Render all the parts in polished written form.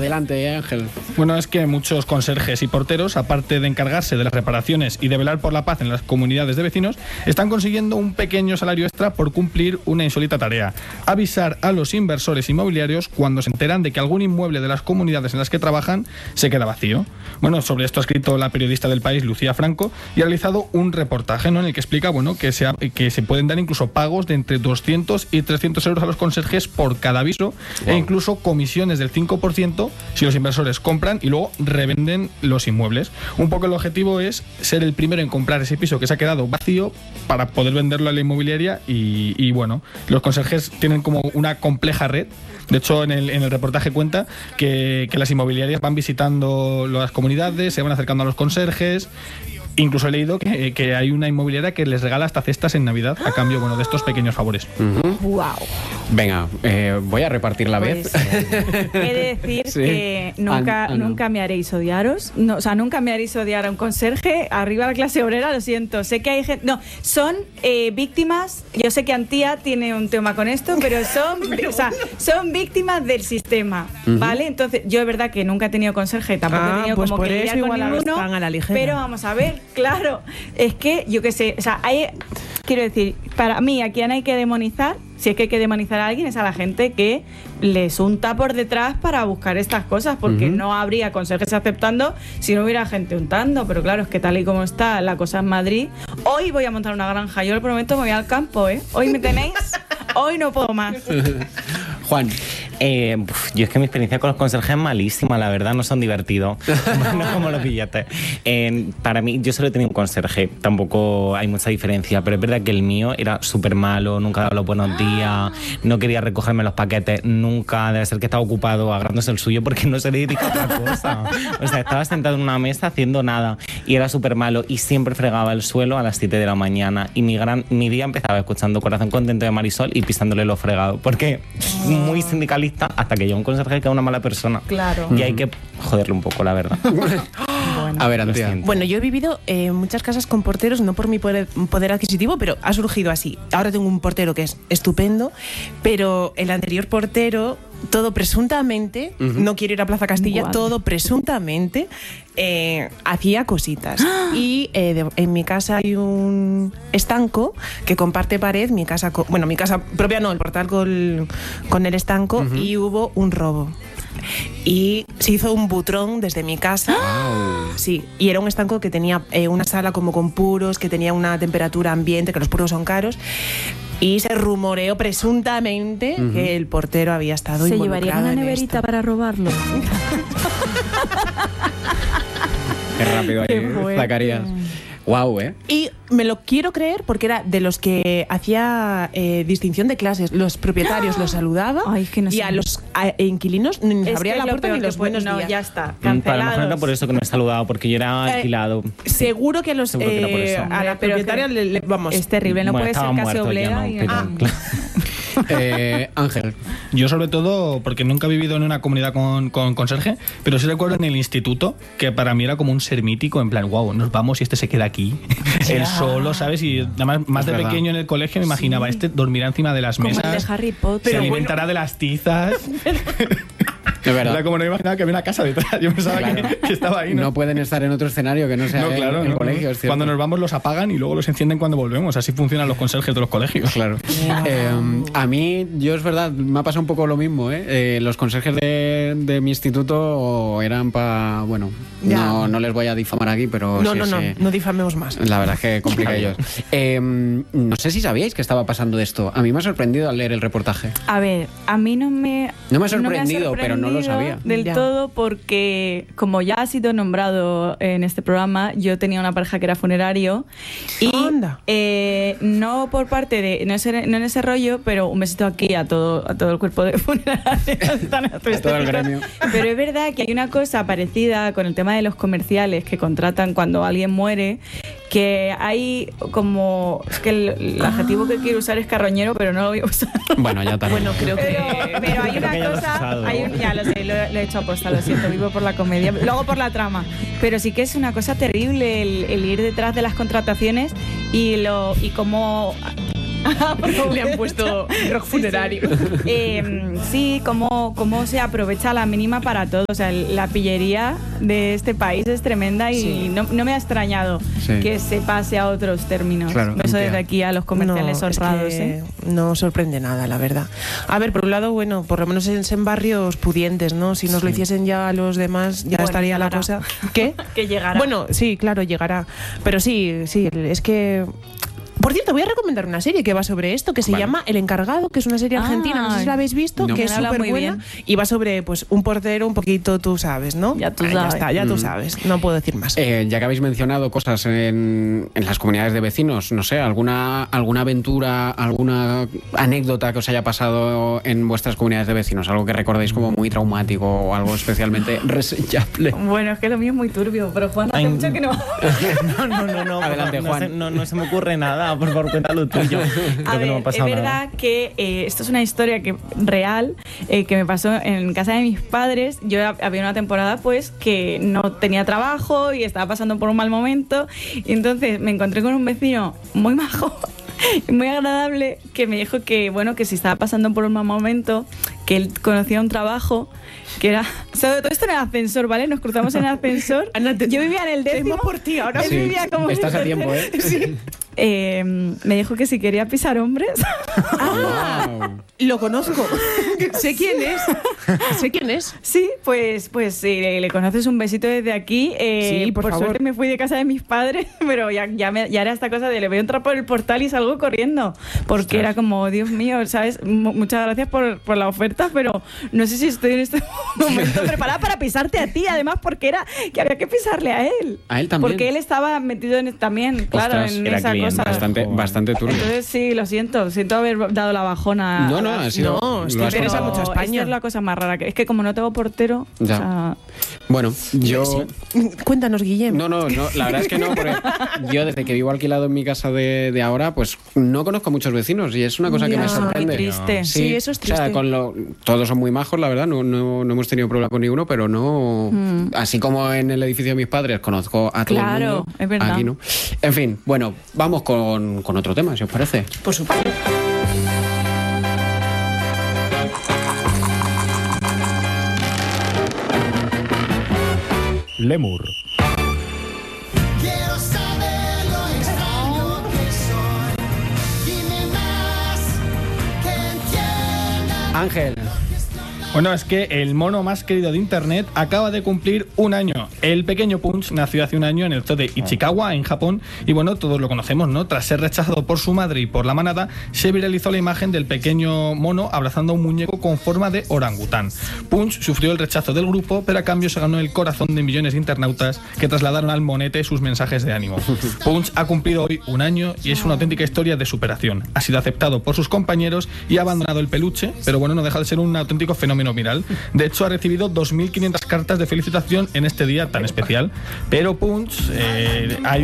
Adelante, Ángel. Bueno, es que muchos conserjes y porteros, aparte de encargarse de las reparaciones y de velar por la paz en las comunidades de vecinos, están consiguiendo un pequeño salario extra por cumplir una insólita tarea: avisar a los inversores inmobiliarios cuando se enteran de que algún inmueble de las comunidades en las que trabajan se queda vacío. Bueno, sobre esto ha escrito la periodista del País, Lucía Franco, y ha realizado un reportaje, ¿no?, en el que explica, bueno, que se pueden dar incluso pagos de entre 200 y 300 euros a los conserjes por cada aviso, e incluso comisiones del 5% si los inversores compran y luego revenden los inmuebles. Un poco el objetivo es ser el primero en comprar ese piso que se ha quedado vacío para poder venderlo a la inmobiliaria y bueno, los conserjes tienen como una compleja red. De hecho, en el reportaje cuenta que las inmobiliarias van visitando las comunidades, se van acercando a los conserjes. Incluso he leído que hay una inmobiliaria que les regala hasta cestas en Navidad a cambio, bueno, de estos pequeños favores. Wow. Venga, voy a repartir la vez. He de decir que nunca me haréis odiaros. No, o sea, nunca me haréis odiar a un conserje. Arriba la clase obrera, lo siento. Sé que hay gente... No, son víctimas. Yo sé que Antía tiene un tema con esto, pero son víctimas del sistema, ¿vale? Entonces, yo es verdad que nunca he tenido conserje, tampoco he tenido como que lidiar con ninguno. A la ligera. Pero vamos a ver, claro, es que yo qué sé, o sea, quiero decir, para mí a quien hay que demonizar, si es que hay que demonizar a alguien, es a la gente que les unta por detrás para buscar estas cosas, porque no habría conserjes aceptando si no hubiera gente untando. Pero claro, es que tal y como está la cosa en Madrid, hoy voy a montar una granja, yo lo prometo, me voy al campo, ¿eh? Hoy me tenéis, hoy no puedo más. Juan. Yo es que mi experiencia con los conserjes es malísima, la verdad, no son divertidos. No como los billetes. Para mí, yo solo he tenido un conserje, tampoco hay mucha diferencia, pero es verdad que el mío era súper malo, nunca daba los buenos días, no quería recogerme los paquetes nunca, debe ser que estaba ocupado agarrándose el suyo porque no se dedica a otra cosa. O sea, estaba sentado en una mesa haciendo nada y era súper malo y siempre fregaba el suelo a las 7 de la mañana y mi día empezaba escuchando Corazón Contento de Marisol y pisándole lo fregado, porque muy sindicalista hasta que llega un conserje que es una mala persona. Claro. Y hay que joderle un poco, la verdad. Bueno. A ver, Antía. Bueno, yo he vivido en muchas casas con porteros, no por mi poder adquisitivo, pero ha surgido así. Ahora tengo un portero que es estupendo, pero el anterior portero, todo presuntamente, no quiero ir a Plaza Castilla, todo presuntamente hacía cositas. Y en mi casa hay un estanco que comparte pared, mi casa propia no, el portal con el estanco, y hubo un robo. Y se hizo un butrón desde mi casa. Wow. Sí, y era un estanco que tenía una sala como con puros, que tenía una temperatura ambiente, que los puros son caros. Y se rumoreó presuntamente que el portero había estado involucrado. ¿Se llevaría una neverita para robarlo? Qué rápido ahí, Zacarías. Guau, Y me lo quiero creer porque era de los que hacía distinción de clases. Los propietarios los saludaba. Ay, que no sé. Y a los abría la puerta ni los buenos días. No, ya está, Para cancelados. lo mejor era por eso que no he saludado, porque yo era alquilado. Seguro que a los Seguro que era por eso. a la propietaria vamos. Es terrible, no puede ser casi oblea. Ángel. Yo sobre todo, porque nunca he vivido en una comunidad con conserje, pero sí recuerdo en el instituto que para mí era como un ser mítico, en plan, wow, nos vamos y este se queda aquí, él solo, ¿sabes? Y además, más de pequeño en el colegio me imaginaba, este dormirá encima de las mesas, como el de Harry Potter, se alimentará de las tizas. De verdad. Era como no imaginaba que había una casa detrás. Yo pensaba que estaba ahí, ¿no? No pueden estar en otro escenario que no sea el colegio. Es cuando nos vamos los apagan y luego los encienden cuando volvemos. Así funcionan los conserjes de los colegios. Claro. A mí, es verdad, me ha pasado un poco lo mismo. Los conserjes de mi instituto eran para... Bueno, no les voy a difamar aquí, pero... No difamemos más. La verdad es que complica ellos. No sé si sabíais que estaba pasando esto. A mí me ha sorprendido al leer el reportaje. A ver, a mí no me ha sorprendido, pero no lo sabía. Del todo, porque como ya ha sido nombrado en este programa, yo tenía una pareja que era funerario y no por parte de, no en ese rollo, pero un besito aquí a todo el cuerpo de funerarios, a todo el gremio. Pero es verdad que hay una cosa parecida con el tema de los comerciales que contratan cuando alguien muere, que hay como... Es que el adjetivo que quiero usar es carroñero, pero no lo voy a usar. Bueno, ya también. Bueno, creo que... Pero hay una cosa... Ya lo sé, lo he hecho aposta, lo siento, vivo por la comedia, luego por la trama. Pero sí que es una cosa terrible el ir detrás de las contrataciones y cómo... Le han puesto rock funerario. Sí, cómo se aprovecha la mínima para todo. O sea, la pillería de este país es tremenda y no me ha extrañado que se pase a otros términos. Claro, eso desde aquí a los comerciales honrados. No sorprende nada, la verdad. A ver, por un lado, bueno, por lo menos en barrios pudientes, ¿no? Si nos lo hiciesen ya a los demás, ya estaría la cosa. ¿Qué? Que llegará. Bueno, sí, claro, llegará. Pero sí, es que... Por cierto, voy a recomendar una serie que va sobre esto, que se llama El Encargado, que es una serie argentina, no sé si la habéis visto, que es súper buena y va sobre pues un portero un poquito, tú sabes, ¿no? Ya tú sabes. Ya tú sabes, no puedo decir más. Ya que habéis mencionado cosas en las comunidades de vecinos, no sé, alguna aventura, alguna anécdota que os haya pasado en vuestras comunidades de vecinos, algo que recordéis como muy traumático o algo especialmente reseñable. Bueno, es que lo mío es muy turbio, pero Juan, hace mucho que no. No. Adelante, Juan. No se me ocurre nada. Por favor, cuéntalo tuyo. A ver, no me es verdad que esto es una historia real que me pasó en casa de mis padres. Yo había una temporada pues que no tenía trabajo y estaba pasando por un mal momento y entonces me encontré con un vecino muy majo, muy agradable, que me dijo que bueno, que si estaba pasando por un mal momento, que él conocía un trabajo que era... Sobre todo esto en el ascensor, ¿vale? Nos cruzamos en el ascensor. Yo vivía en el 10º. por ti ahora. Él vivía como Estás a tiempo, ¿eh? Sí. Me dijo que si quería pisar hombres. Wow. Lo conozco. Sé quién es. Sí, pues si le conoces, un besito desde aquí. Sí, por favor. Suerte me fui de casa de mis padres, pero ya era esta cosa de le veo entrar por el portal y salgo corriendo. Porque era como, Dios mío, ¿sabes? Muchas gracias por la oferta, pero no sé si estoy en este momento preparada para pisarte a ti, además, porque era que había que pisarle a él. A él también. Porque él estaba metido también, claro, Ostras, en era esa cliente. cosa. Bastante turbio. Entonces sí, lo siento haber dado la bajona. No, ha sido... No, lo has interesa contado. mucho España. Esta es la cosa más rara, que es que como no tengo portero, Ya. o sea, Bueno, yo... Cuéntanos, Guillem. No, la verdad es que no, porque yo desde que vivo alquilado en mi casa de ahora, pues no conozco a muchos vecinos y es una cosa que me sorprende. muy triste. Sí, eso es triste. O sea, todos son muy majos, la verdad, no hemos tenido problema con ninguno, pero no... Así como en el edificio de mis padres conozco a todo el mundo, es verdad. aquí no. En fin, bueno, vamos con otro tema, si os parece. Por supuesto. Lemur. Quiero saber lo extraño que soy. Dime más que entienda. Ángel. Bueno, es que el mono más querido de internet acaba de cumplir un año. El pequeño Punch nació hace un año en el zoo de Ichikawa, en Japón, y bueno, todos lo conocemos, ¿no? Tras ser rechazado por su madre y por la manada, se viralizó la imagen del pequeño mono abrazando a un muñeco con forma de orangután. Punch sufrió el rechazo del grupo, pero a cambio se ganó el corazón de millones de internautas que trasladaron al monete sus mensajes de ánimo. Punch ha cumplido hoy un año y es una auténtica historia de superación. Ha sido aceptado por sus compañeros y ha abandonado el peluche, pero bueno, no deja de ser un auténtico fenómeno viral. De hecho, ha recibido 2.500 cartas de felicitación en este día tan especial. Pero Punch, hay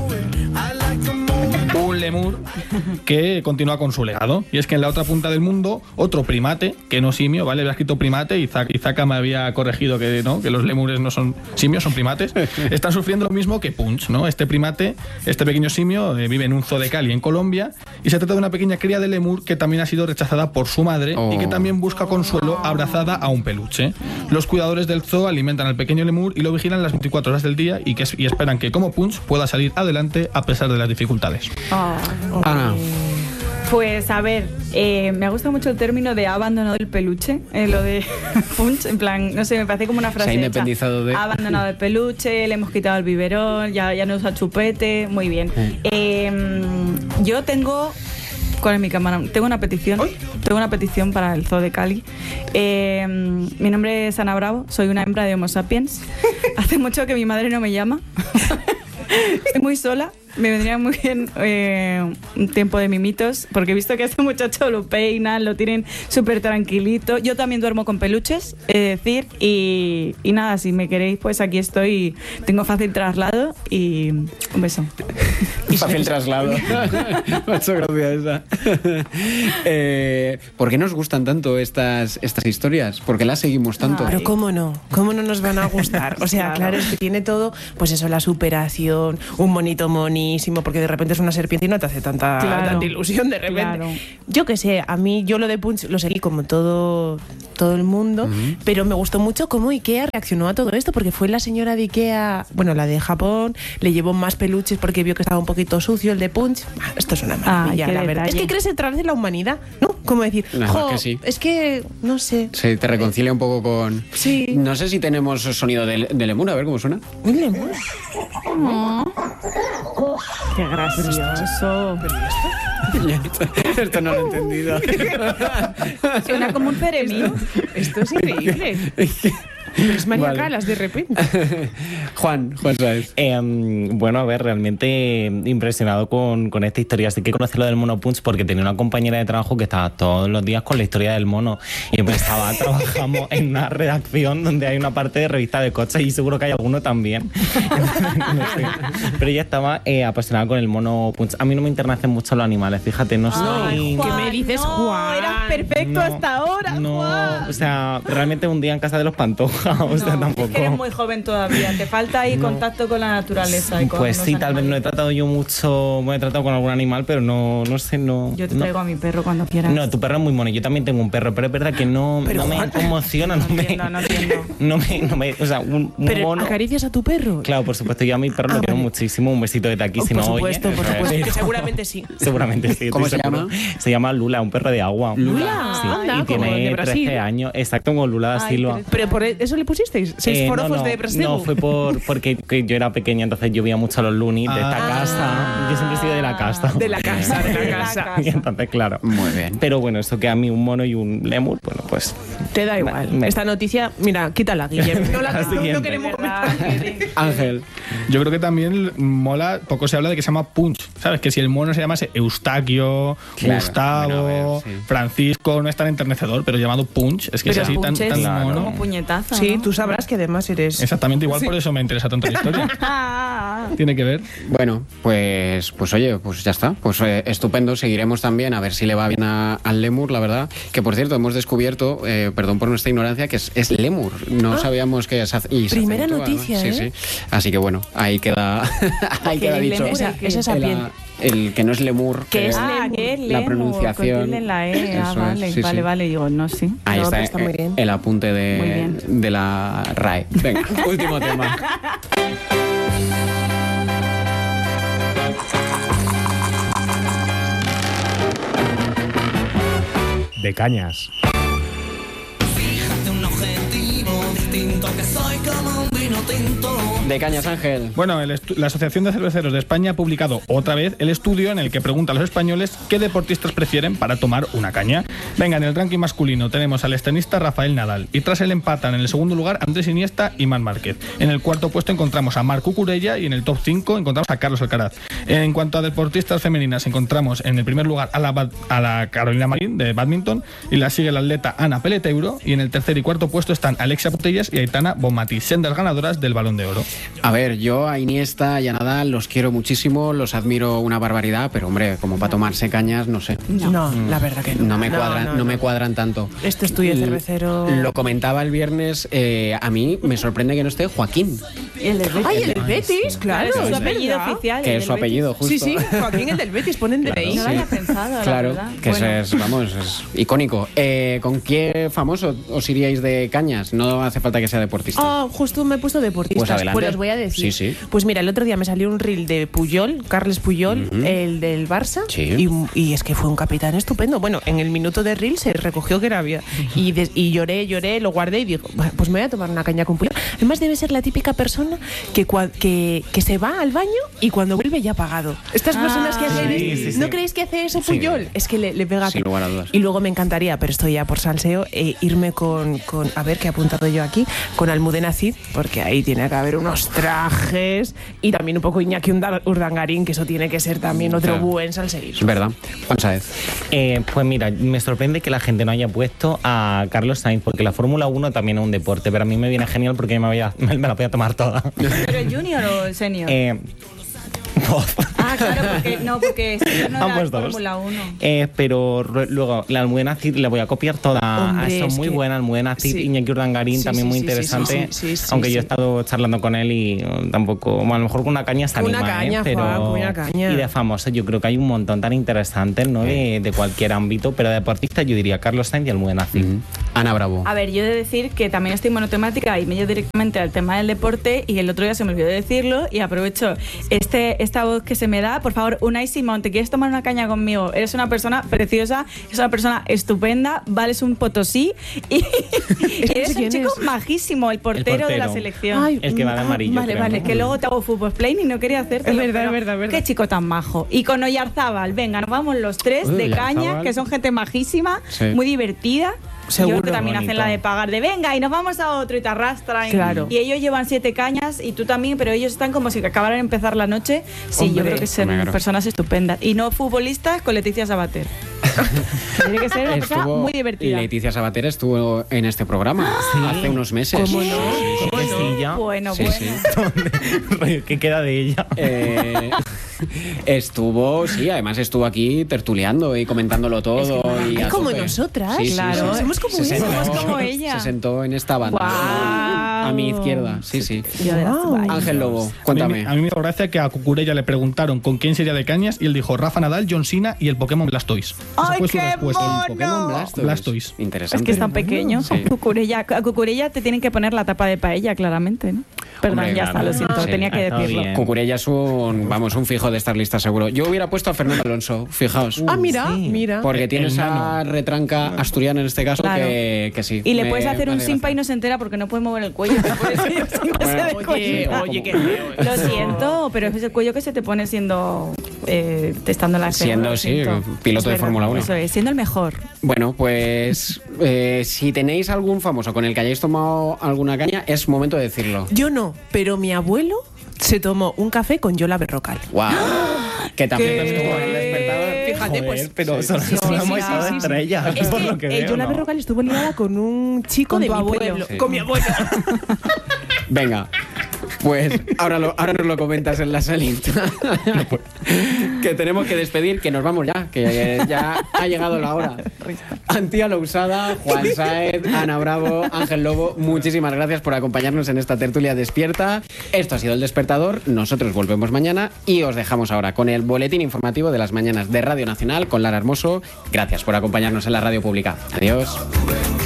un lemur que continúa con su legado. Y es que en la otra punta del mundo, otro primate, que no simio, ¿vale? Había escrito primate y Zaka me había corregido que no, que los lemures no son simios, son primates. Están sufriendo lo mismo que Punch, ¿no? Este primate, este pequeño simio, vive en un zoo de Cali, en Colombia, y se trata de una pequeña cría de lemur que también ha sido rechazada por su madre y que también busca consuelo abrazada a un peluche. Los cuidadores del zoo alimentan al pequeño lemur y lo vigilan las 24 horas del día y esperan que, como Punch, pueda salir adelante a pesar de las dificultades. Ana. Pues a ver, me ha gustado mucho el término de ha abandonado el peluche, lo de Punch, en plan, no sé, me parece como una frase. Se ha independizado de... Ha abandonado el peluche, le hemos quitado el biberón, ya no usa chupete, muy bien. Yo tengo... ¿Cuál es mi cámara? Tengo una petición. Tengo una petición para el zoo de Cali. Mi nombre es Ana Bravo, soy una hembra de Homo sapiens. Hace mucho que mi madre no me llama. Estoy muy sola. Me vendría muy bien un tiempo de mimitos, porque he visto que a este muchacho lo peinan, lo tienen súper tranquilito. Yo también duermo con peluches, es decir, y nada, si me queréis, pues aquí estoy. Tengo fácil traslado y un beso. Fácil traslado. Me ha hecho gracia esa. ¿Por qué nos gustan tanto estas historias? ¿Por qué las seguimos tanto? Pero ¿cómo no? ¿Cómo no nos van a gustar? O sea, claro, es que tiene todo, pues eso, la superación, un bonito monito, monísimo, porque de repente es una serpiente y no te hace tanta ilusión de repente. Claro. Yo qué sé, a mí yo lo de Punch lo seguí como todo el mundo, pero me gustó mucho cómo Ikea reaccionó a todo esto, porque fue la señora de Ikea, bueno, la de Japón, le llevó más peluches porque vio que estaba un poquito sucio el de Punch. Esto es una maravilla, qué la verdad. detalle. Es que crees otra vez en la humanidad, ¿no? Como decir, Nada, que sí. es que, no sé. Se te reconcilia un poco con... Sí. No sé si tenemos sonido de lemur, a ver cómo suena. Un lemur. Qué gracioso. Esto no lo he entendido. Suena como un ceremío. Esto es increíble. Pero es María Vale. Calas de repente. Juan Sáez. Bueno, a ver, realmente impresionado con esta historia. Así que conocí lo del mono Punch porque tenía una compañera de trabajo que estaba todos los días con la historia del mono. Y pensaba, trabajamos en una redacción donde hay una parte de revista de coches y seguro que hay alguno también. No sé. Pero ella estaba apasionada con el mono Punch. A mí no me internecen mucho los animales, fíjate, no soy... ¿Qué me dices, Juan? Eras perfecto hasta ahora, No, Juan. o sea, realmente un día en casa de los Pantoja, o sea, No, tampoco. es que eres muy joven todavía. Te falta ahí contacto con la naturaleza. Y con Pues los sí, tal vez no he animales. tratado yo mucho, me he tratado con algún animal, pero no sé, no. Yo te no. traigo a mi perro cuando quieras. No, tu perro es muy mono, yo también tengo un perro, pero es verdad que no me conmociona, no me, o sea, un Pero mono. ¿acaricias a tu perro? Claro, por supuesto, yo a mi perro lo quiero muchísimo, un besito desde aquí, si por no supuesto, oye. por supuesto, Pero- que seguramente sí. Seguramente sí. ¿Cómo estoy se seguro. llama? Se llama Lula, un perro de agua. Lula, Sí, anda, y como el de tiene Brasil. 13 años, exacto, como Lula da Ay, Silva. 13. ¿Pero por eso le pusisteis? ¿6 forofos de Brasil? No, fue porque que yo era pequeña, entonces yo veía mucho a los Looney de esta casa. Yo siempre he sido de la casa. De la casa, de la casa. Y entonces, claro. Muy bien. Pero bueno, eso que a mí un mono y un lemur, bueno, pues... Te da igual. Me- Esta noticia, mira, quítala, Guillermo. No, La no siguiente. queremos comentar. Ángel. Yo creo que también mola, poco se habla de que se llama Punch. ¿Sabes? Que si el mono se llamase Eustaquio, Claro, Gustavo, bueno, a ver, sí. Francisco, no es tan enternecedor, pero llamado Punch, es que Pero es así tan, Punch es tan Claro. mono. como puñetazo. Sí, ¿no? tú sabrás que además eres... Exactamente igual, por eso me interesa tanto la historia. Tiene que ver. Bueno, pues oye, pues ya está. Pues estupendo. Seguiremos también a ver si le va bien al lemur, la verdad. Que por cierto, hemos descubierto, perdón por nuestra ignorancia, que es lemur. No sabíamos que es. Y se Primera acentúa, ¿no? noticia, Sí, ¿eh? sí. Así que bueno, ahí queda, ahí queda el dicho. lemur, Esa es el, sapiente. el que no es lemur. Que es Ah, que es la lemur, pronunciación. con tilde en la E. Ah, Eso es, vale, sí, vale, sí. vale. Digo, no, sí. Ahí No, está, pero está muy bien. el apunte Muy bien. de la RAE. Venga, último tema. De cañas. De cañas, Ángel. Bueno, la Asociación de Cerveceros de España ha publicado otra vez el estudio en el que pregunta a los españoles qué deportistas prefieren para tomar una caña. Venga, en el ranking masculino tenemos al tenista Rafael Nadal y tras él empatan en el segundo lugar Andrés Iniesta y Marc Márquez. En el cuarto puesto encontramos a Marc Cucurella y en el top 5 encontramos a Carlos Alcaraz. En cuanto a deportistas femeninas encontramos en el primer lugar a la Carolina Marín de badminton y la sigue la atleta Ana Peleteiro y en el tercer y cuarto puesto están Alexia Putellas y Aitana Bonmatí, sendas ganadoras del Balón de Oro. A ver, yo a Iniesta y a Nadal los quiero muchísimo, los admiro una barbaridad, pero hombre, como para tomarse cañas, no sé. No, la verdad que no. No me cuadran, no me cuadran tanto. Este estudio de cervecero... Lo comentaba el viernes, a mí me sorprende que no esté Joaquín, El del Betis. ¡Ay, el del Betis! Claro, Es su es apellido verdad. oficial. que el es del su apellido, justo. Sí, sí, Joaquín, el del Betis, ponen de ahí. Betis. No lo había pensado, la Claro, verdad. que Bueno. es icónico. ¿Con qué famoso os iríais de cañas? No hace falta que sea deportista. Ah, justo me he puesto deportistas. Pues adelante. os voy a decir. Sí, sí. Pues mira, el otro día me salió un reel de Puyol, Carles Puyol, el del Barça. Sí. Y es que fue un capitán estupendo. Bueno, en el minuto de reel se recogió que era vida. Y lloré, lo guardé y digo, "Bueno, pues me voy a tomar una caña con Puyol". Además debe ser la típica persona que se va al baño y cuando vuelve ya ha pagado. Estas personas que hacen... sí, sí. ¿No creéis que hace eso Puyol? Es que le pega... Sin lugar a dudas. Y luego me encantaría, pero estoy ya por salseo, irme con a ver qué he apuntado yo aquí, con Almudena Cid, porque ahí tiene que haber unos trajes y también un poco Iñaki Urdangarín, que eso tiene que ser también otro Claro. buen salseísmo. Es verdad. Juan Sáez. Pues mira, me sorprende que la gente no haya puesto a Carlos Sainz, porque la Fórmula 1 también es un deporte, pero a mí me viene genial porque me la voy a tomar toda. ¿Pero el junior o el senior? Ah, claro, porque no era Ambos dos. Fórmula 1. Pero luego, la Almudena Cid la voy a copiar toda. Hombre, Son es muy que- buena Almudena Cid, sí. Iñaki Urdangarín, Sí, también sí, muy sí, sí, interesante. sí, sí, sí, aunque sí. yo he estado charlando con él y tampoco, bueno, a lo mejor con una caña se Una anima, caña, pero Juan, con una caña. y de famosos yo creo que hay un montón tan interesantes, ¿no? De cualquier ámbito, pero de deportistas yo diría Carlos Sainz y Almudena Cid. Ana Bravo. A ver, yo he de decir que también estoy monotemática y me llevo directamente al tema del deporte y el otro día se me olvidó decirlo y aprovecho esta voz que se me da. Por favor, Unai Simón, ¿te quieres tomar una caña conmigo? Eres una persona preciosa, eres una persona estupenda, vales un potosí y eres un quién chico es. majísimo, el portero de la portero. selección. Ay, El que va de amarillo, Vale, creo, vale. ¿no? Que luego te hago fútbol play y no quería hacerte. Es verdad, es verdad. Qué chico tan majo. Y con Oyarzábal, venga, nos vamos los tres Uy, de Oyarzábal. caña, que son gente majísima, Sí. muy divertida. Seguro. Yo creo que también Bonito. hacen la de pagar de venga y nos vamos a otro y te arrastran. Claro. Y ellos llevan 7 cañas y tú también, pero ellos están como si acabaran de empezar la noche. Sí, Hombre. yo creo que son Hombre, claro. personas estupendas. Y no futbolistas con Leticia Sabater. Tiene que ser una persona muy divertida. Leticia Sabater estuvo en este programa hace unos meses. ¿Cómo no? ¿Cómo no? Bueno, Sí, bueno. sí. ¿Qué queda de ella? Estuvo, sí, además estuvo aquí tertuleando y comentándolo todo. y a como tope. nosotras, Sí, sí, claro. sí. Somos como Se ella. sentó- Somos como ella. Se sentó en esta banda. Guau. A mi izquierda, sí, sí. Yo de las Wow. vainas. Ángel Lobo, cuéntame. A mí me hizo gracia que a Cucurella le preguntaron con quién sería de cañas y él dijo Rafa Nadal, John Cena y el Pokémon Blastoise. Esa ¡Ay, fue su qué respuesta. mono! Pokémon Blastoise. Blastoise. Interesante. Es que es tan pequeño. Sí. A Cucurella te tienen que poner la tapa de paella, claramente, ¿no? Perdón, Hombre, ya está, claro. lo siento, Sí, tenía que está decirlo. bien. Cucurella es un fijo de estas listas seguro. Yo hubiera puesto a Fernando Alonso, fijaos. Ah, mira, Sí. mira. Porque tiene el esa nano. retranca asturiana en este caso Claro. que sí. Y le me puedes hacer un hace simpa y gracia. no se entera porque no puede mover el cuello. Te puedes ir sin que se dé cuenta. Oye, qué feo. Lo siento, pero es el cuello que se te pone siendo testando la Siendo, lo sí, siento. piloto Es de verdad, Fórmula 1. Eso es, siendo el mejor. Bueno, pues si tenéis algún famoso con el que hayáis tomado alguna caña, es momento de decirlo. Yo no, pero mi abuelo se tomó un café con Yola Berrocal. ¡Wow! Que también ¿Qué? estuvo en el despertador. Fíjate, pues. pero solo hemos estado entre ellas. Es por que, lo que veo, Yola ¿no? Berrocal estuvo ligada con un chico Con de tu mi abuelo. pueblo. Sí. Con mi abuelo. Venga, pues ahora nos lo comentas en la salita. Que tenemos que despedir, que nos vamos ya, que ya ha llegado la hora. Antía Lousada, Juan Sáez, Ana Bravo, Ángel Lobo, muchísimas gracias por acompañarnos en esta tertulia despierta. Esto ha sido El Despertador, nosotros volvemos mañana y os dejamos ahora con el boletín informativo de las mañanas de Radio Nacional con Lara Hermoso. Gracias por acompañarnos en la radio pública. Adiós.